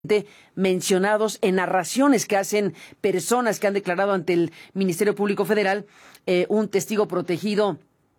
mencionados en narraciones que hacen personas que han declarado ante el Ministerio Público Federal, un testigo protegido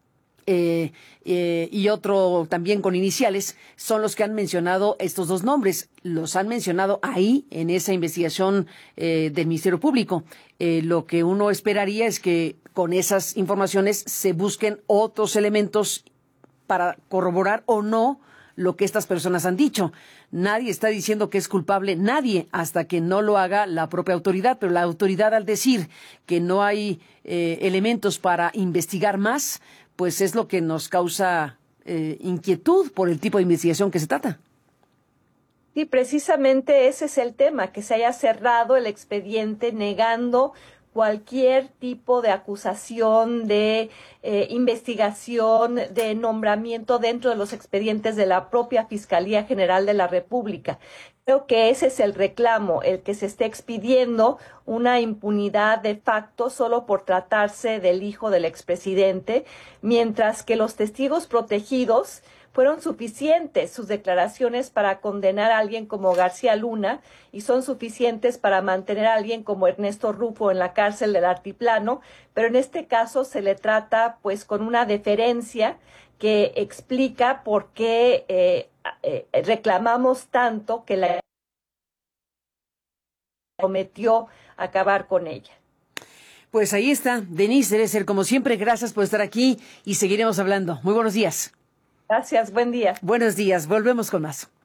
y otro también con iniciales, son los que han mencionado estos dos nombres. Los han mencionado ahí en esa investigación del Ministerio Público. Lo que uno esperaría es que con esas informaciones se busquen otros elementos para corroborar o no lo que estas personas han dicho. Nadie está diciendo que es culpable, nadie, hasta que no lo haga la propia autoridad, pero la autoridad, al decir que no hay elementos para investigar más, pues es lo que nos causa inquietud por el tipo de investigación que se trata. Sí, precisamente ese es el tema, que se haya cerrado el expediente negando cualquier tipo de acusación, de investigación, de nombramiento dentro de los expedientes de la propia Fiscalía General de la República. Creo que ese es el reclamo, el que se esté expidiendo una impunidad de facto solo por tratarse del hijo del expresidente, mientras que los testigos protegidos fueron suficientes sus declaraciones para condenar a alguien como García Luna y son suficientes para mantener a alguien como Ernesto Rufo en la cárcel del Altiplano, pero en este caso se le trata pues con una deferencia que explica por qué reclamamos tanto que la prometió acabar con ella. Pues ahí está, Denise Dresser, como siempre, gracias por estar aquí y seguiremos hablando. Muy buenos días. Gracias, buen día. Buenos días, volvemos con más.